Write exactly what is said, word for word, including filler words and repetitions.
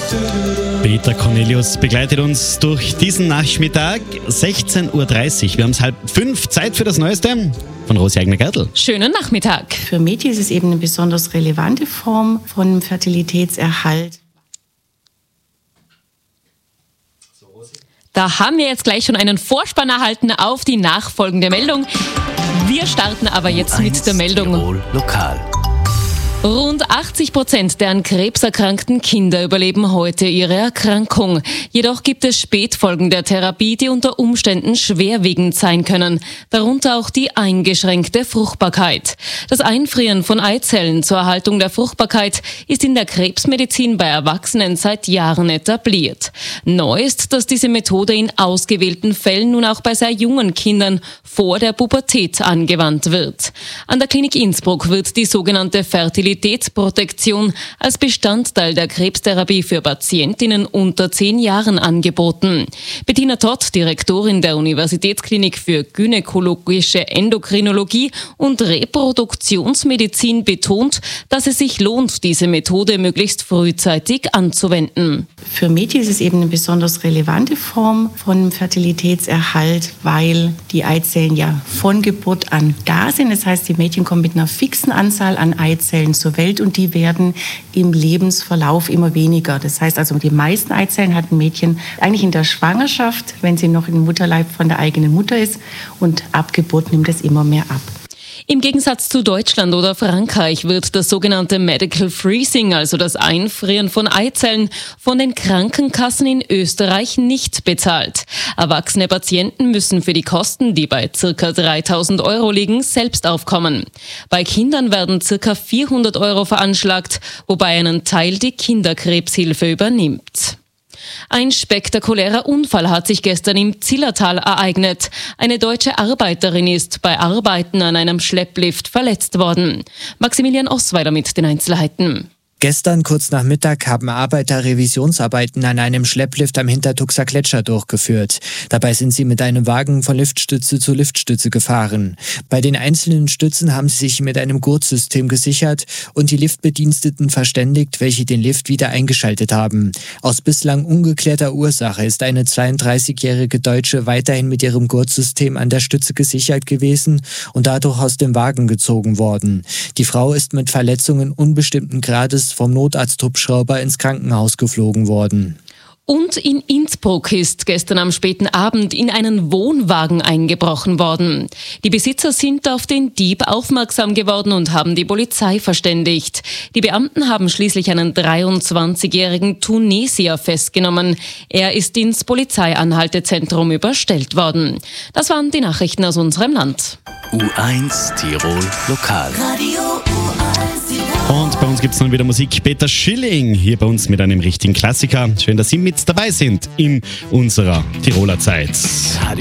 Peter Cornelius begleitet uns durch diesen Nachmittag, sechzehn Uhr dreißig. Wir haben es halb fünf, Zeit für das Neueste von Rosi Eigner-Gertl. Schönen Nachmittag. Für Mädchen ist es eben eine besonders relevante Form von Fertilitätserhalt. Da haben wir jetzt gleich schon einen Vorspann erhalten auf die nachfolgende Meldung. Wir starten aber jetzt mit der Meldung. Tirol Lokal. Rund achtzig Prozent der an Krebs erkrankten Kinder überleben heute ihre Erkrankung. Jedoch gibt es Spätfolgen der Therapie, die unter Umständen schwerwiegend sein können. Darunter auch die eingeschränkte Fruchtbarkeit. Das Einfrieren von Eizellen zur Erhaltung der Fruchtbarkeit ist in der Krebsmedizin bei Erwachsenen seit Jahren etabliert. Neu ist, dass diese Methode in ausgewählten Fällen nun auch bei sehr jungen Kindern vor der Pubertät angewandt wird. An der Klinik Innsbruck wird die sogenannte Fertilität Fertilitätsprotektion als Bestandteil der Krebstherapie für Patientinnen unter zehn Jahren angeboten. Bettina Todt, Direktorin der Universitätsklinik für gynäkologische Endokrinologie und Reproduktionsmedizin, betont, dass es sich lohnt, diese Methode möglichst frühzeitig anzuwenden. Für Mädchen ist es eben eine besonders relevante Form von Fertilitätserhalt, weil die Eizellen ja von Geburt an da sind. Das heißt, die Mädchen kommen mit einer fixen Anzahl an Eizellen zur Welt und die werden im Lebensverlauf immer weniger. Das heißt also, die meisten Eizellen hat ein Mädchen eigentlich in der Schwangerschaft, wenn sie noch im Mutterleib von der eigenen Mutter ist, und ab Geburt nimmt es immer mehr ab. Im Gegensatz zu Deutschland oder Frankreich wird das sogenannte Medical Freezing, also das Einfrieren von Eizellen, von den Krankenkassen in Österreich nicht bezahlt. Erwachsene Patienten müssen für die Kosten, die bei ca. dreitausend Euro liegen, selbst aufkommen. Bei Kindern werden ca. vierhundert Euro veranschlagt, wobei einen Teil die Kinderkrebshilfe übernimmt. Ein spektakulärer Unfall hat sich gestern im Zillertal ereignet. Eine deutsche Arbeiterin ist bei Arbeiten an einem Schlepplift verletzt worden. Maximilian Osweiler mit den Einzelheiten. Gestern kurz nach Mittag haben Arbeiter Revisionsarbeiten an einem Schlepplift am Hintertuxer Gletscher durchgeführt. Dabei sind sie mit einem Wagen von Liftstütze zu Liftstütze gefahren. Bei den einzelnen Stützen haben sie sich mit einem Gurtsystem gesichert und die Liftbediensteten verständigt, welche den Lift wieder eingeschaltet haben. Aus bislang ungeklärter Ursache ist eine zweiunddreißigjährige Deutsche weiterhin mit ihrem Gurtsystem an der Stütze gesichert gewesen und dadurch aus dem Wagen gezogen worden. Die Frau ist mit Verletzungen unbestimmten Grades vom Notarzthubschrauber ins Krankenhaus geflogen worden. Und in Innsbruck ist gestern am späten Abend in einen Wohnwagen eingebrochen worden. Die Besitzer sind auf den Dieb aufmerksam geworden und haben die Polizei verständigt. Die Beamten haben schließlich einen dreiundzwanzigjährigen Tunesier festgenommen. Er ist ins Polizeianhaltezentrum überstellt worden. Das waren die Nachrichten aus unserem Land. U eins Tirol Lokal. Radio U eins Tirol. Und bei uns gibt es nun wieder Musik. Peter Schilling hier bei uns mit einem richtigen Klassiker. Schön, dass Sie mit dabei sind in unserer Tiroler Zeit.